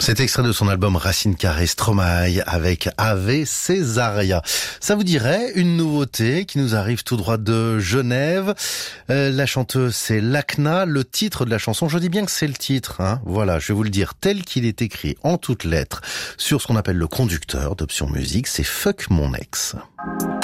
Cet extrait de son album Racine Carrée Stromae avec Ave Césaria. Ça vous dirait une nouveauté qui nous arrive tout droit de Genève. La chanteuse c'est Lakna. Le titre de la chanson, je dis bien que c'est le titre, hein. Voilà, je vais vous le dire tel qu'il est écrit en toutes lettres sur ce qu'on appelle le conducteur d'Option Musique, c'est Fuck mon ex.